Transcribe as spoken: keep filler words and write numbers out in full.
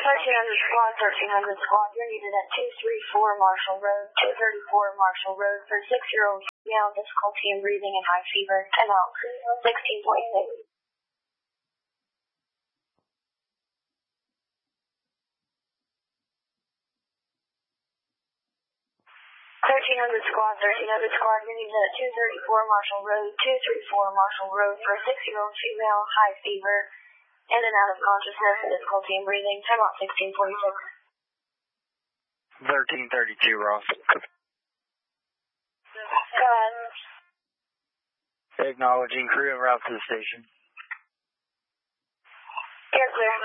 thirteen hundred squad, thirteen hundred squad, you're needed at two thirty-four Marshall Road, two thirty-four Marshall Road for six-year-old female, difficulty in breathing and high fever. Time out. sixteen twenty-six. thirteen hundred squad, thirteen hundred squad, you're needed at two thirty-four Marshall Road, two thirty-four Marshall Road for a six-year-old female, high fever, in and out of consciousness and difficulty in breathing. Time out sixteen forty-six. thirteen thirty-two, Ross. Go ahead. Acknowledging crew en route to the station. You're clear.